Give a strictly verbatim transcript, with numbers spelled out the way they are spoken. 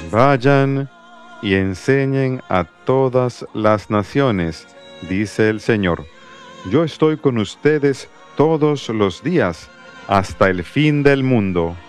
Vayan y enseñen a todas las naciones, dice el Señor. Yo estoy con ustedes todos los días, hasta el fin del mundo.